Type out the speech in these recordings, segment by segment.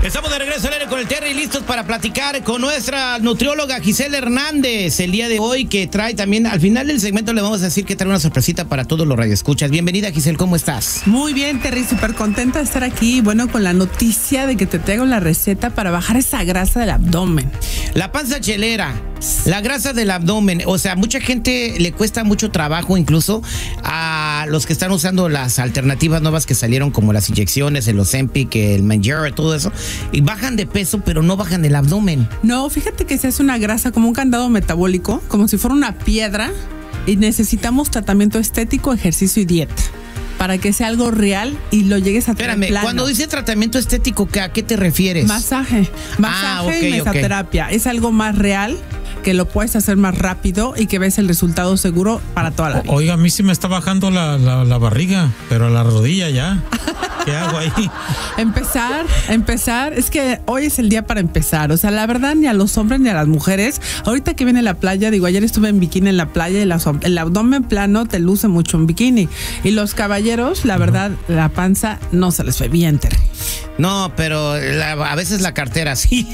Estamos de regreso al aire con el Terry, listos para platicar con nuestra nutrióloga Giselle Hernández el día de hoy, que trae también, al final del segmento le vamos a decir que trae una sorpresita para todos los radioescuchas. Bienvenida, Giselle, ¿cómo estás? Muy bien, Terry, súper contenta de estar aquí, bueno, con la noticia de que te traigo la receta para bajar esa grasa del abdomen. La panza chelera, la grasa del abdomen, o sea, mucha gente le cuesta mucho trabajo, incluso a los que están usando las alternativas nuevas que salieron, como las inyecciones, el Ozempic, el Mounjaro, todo eso, y bajan de peso, pero no bajan el abdomen. No, fíjate que se hace una grasa como un candado metabólico, como si fuera una piedra, y necesitamos tratamiento estético, ejercicio y dieta para que sea algo real y lo llegues a tener plano. Cuando dice tratamiento estético, ¿a qué te refieres? Masaje y mesoterapia. Es algo más real, que lo puedes hacer más rápido y que ves el resultado seguro para toda la vida. Oiga, a mí sí me está bajando la barriga, pero a la rodilla ya. ¿Qué hago ahí? Empezar, es que hoy es el día para empezar. O sea, la verdad, ni a los hombres ni a las mujeres. Ahorita que viene la playa, digo, ayer estuve en bikini en la playa y el abdomen plano te luce mucho en bikini. Y los caballeros, la verdad, la panza no se les ve bien, Terry. No, pero a veces la cartera sí.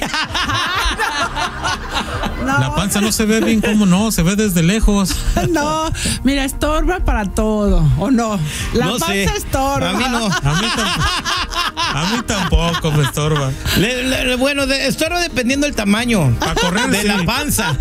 No. La panza no se ve bien, ¿cómo no? Se ve desde lejos. No, mira, estorba para todo, ¿o no? La no panza sé. estorba. A mí no. A mí tampoco me estorba. Bueno, estorba dependiendo del tamaño. Para correr, de sí. la panza.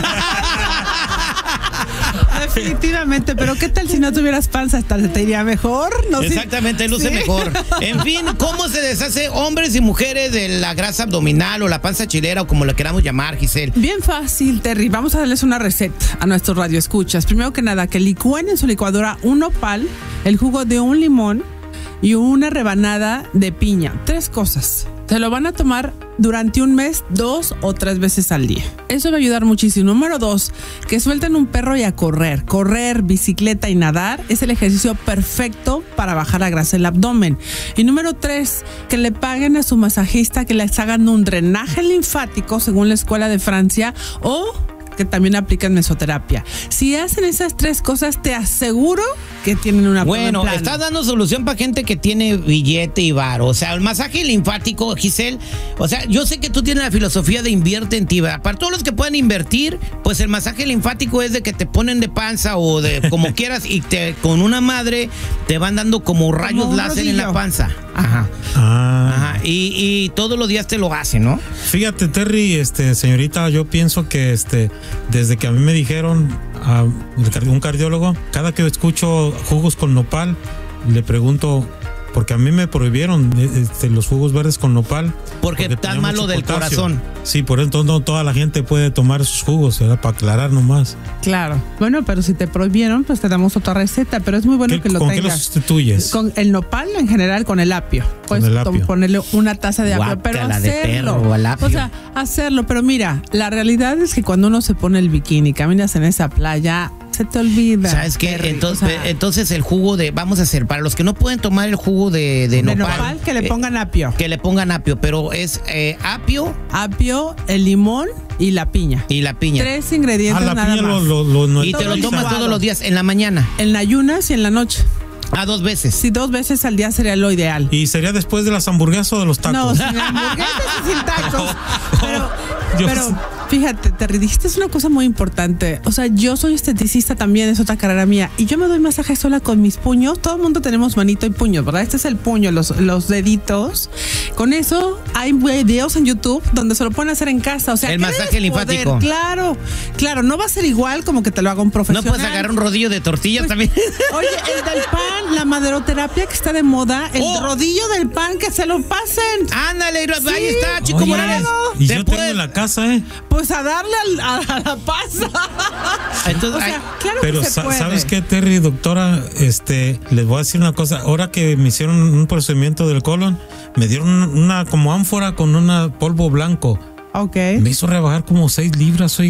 Definitivamente, pero ¿qué tal si no tuvieras panza? ¿Hasta te iría mejor? No sé. Exactamente, luce mejor. En fin, ¿cómo se deshace hombres y mujeres de la grasa abdominal o la panza chilera o como la queramos llamar, Giselle? Bien fácil, Terry. Vamos a darles una receta a nuestros radioescuchas. Primero que nada, que licúen en su licuadora un nopal, el jugo de un limón y una rebanada de piña. 3 cosas. Se lo van a tomar durante un mes 2 o 3 veces al día. Eso va a ayudar muchísimo. Número 2, que suelten un perro y a correr. Correr, bicicleta y nadar es el ejercicio perfecto para bajar la grasa del abdomen. Y número 3, que le paguen a su masajista que les hagan un drenaje linfático según la Escuela de Francia o que también aplican mesoterapia. Si hacen esas 3 cosas, te aseguro que tienen una Bueno, estás dando solución para gente que tiene billete y varo. O sea, el masaje linfático, Giselle, o sea, yo sé que tú tienes la filosofía de invierte en ti, ¿verdad? Para todos los que puedan invertir, pues el masaje linfático es de que te ponen de panza o de como quieras y con una madre te van dando como rayos láser en la panza. Ajá. Ajá. Y todos los días te lo hacen, ¿no? Fíjate, Terry, señorita, yo pienso que desde que a mí me dijeron un cardiólogo, cada que escucho jugos con nopal, le pregunto, porque a mí me prohibieron los jugos verdes con nopal. Porque tan malo del corazón. Sí, por eso no toda la gente puede tomar esos jugos, ¿verdad? Para aclarar nomás. Claro. Bueno, pero si te prohibieron, pues te damos otra receta, pero es muy bueno que lo tengas. ¿Con qué lo sustituyes? Con el nopal, en general, con el apio. Puedes ponerle una taza de apio, pero hacerlo. O sea, hacerlo, pero mira, la realidad es que cuando uno se pone el bikini, caminas en esa playa, se te olvida. ¿Sabes qué? Entonces el jugo vamos a hacer, para los que no pueden tomar el jugo de nopal, que le pongan apio. Que le pongan apio, pero es apio, el limón y la piña. 3 ingredientes nada más. Y te lo tomas todos los días, en la mañana. En ayunas y en la noche. 2 veces. Sí, 2 veces al día sería lo ideal. ¿Y sería después de las hamburguesas o de los tacos? No, sin hamburguesas y sin tacos. Pero fíjate, Terry, dijiste es una cosa muy importante. O sea, yo soy esteticista también, es otra carrera mía. Y yo me doy masaje sola con mis puños. Todo el mundo tenemos manito y puños, ¿verdad? Este es el puño, los deditos. Con eso hay videos en YouTube donde se lo pueden hacer en casa. O sea, el masaje linfático. Claro, no va a ser igual como que te lo haga un profesional. No puedes agarrar un rodillo de tortillas también. Oye, el del pan, la maderoterapia que está de moda, el rodillo del pan que se lo pasen. Ándale, ahí está, Chico Morales. Y yo tengo en la casa, Pues a darle a la panza. Entonces, o sea, claro pero que se puede. ¿Sabes qué, Terry, doctora? Les voy a decir una cosa. Ahora que me hicieron un procedimiento del colon, me dieron una como ánfora con un polvo blanco. Ok. Me hizo rebajar como 6 libras, oiga.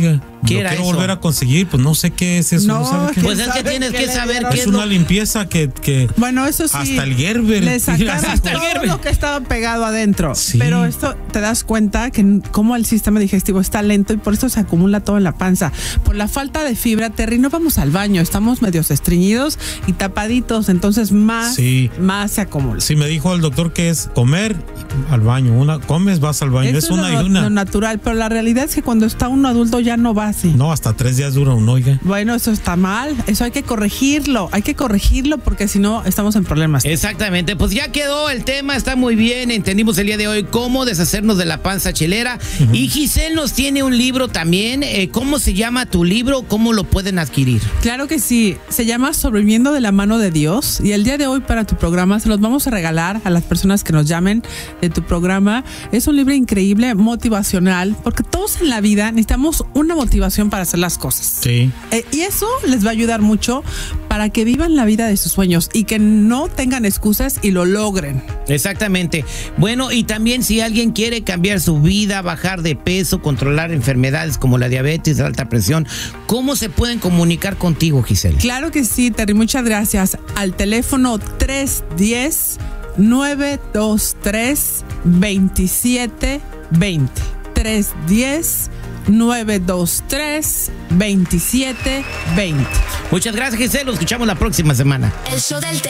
¿Qué lo era quiero eso? volver a conseguir, pues no sé qué es eso. No, sabe qué Pues es. es que tienes que saber qué Es es una lo... limpieza que Bueno, eso sí. hasta el Gerber. Le sacaron Hasta el todo Gerber. lo que estaba pegado adentro. Sí. Pero esto te das cuenta que como el sistema digestivo está lento y por eso se acumula todo en la panza. Por la falta de fibra, Terry, no vamos al baño. Estamos medios estreñidos y tapaditos. Entonces más se acumula. Sí, me dijo el doctor que es comer al baño. Comes, vas al baño. Eso es una y una. lo natural, pero la realidad es que cuando está uno adulto ya no va así. No, hasta 3 días dura uno, oiga. Bueno, eso está mal. Eso hay que corregirlo porque si no estamos en problemas. Exactamente, pues ya quedó el tema, está muy bien, entendimos el día de hoy cómo deshacernos de la panza chelera. Y Giselle nos tiene un libro también. ¿Cómo se llama tu libro? ¿Cómo lo pueden adquirir? Claro que sí, se llama Sobreviviendo de la mano de Dios y el día de hoy para tu programa se los vamos a regalar a las personas que nos llamen de tu programa. Es un libro increíble, motivacional, porque todos en la vida necesitamos una motivación para hacer las cosas. Sí. Y eso les va a ayudar mucho para que vivan la vida de sus sueños y que no tengan excusas y lo logren. Exactamente. Bueno, y también si alguien quiere cambiar su vida, bajar de peso, controlar enfermedades como la diabetes, la alta presión, ¿cómo se pueden comunicar contigo, Giselle? Claro que sí, Terry, muchas gracias. Al teléfono 310-923-2720. 310-923-2720. Muchas gracias, Giselle. Lo escuchamos la próxima semana. El show del